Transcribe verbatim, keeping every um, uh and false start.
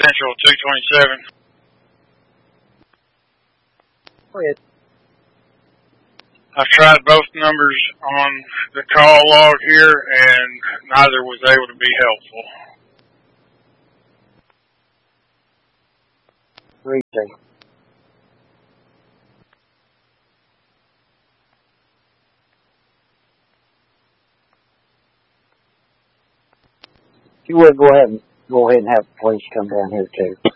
Central two twenty-seven. Go ahead. I've tried both numbers on the call log here, and neither was able to be helpful. Reaching. You would go ahead and go ahead and have the police come down here too.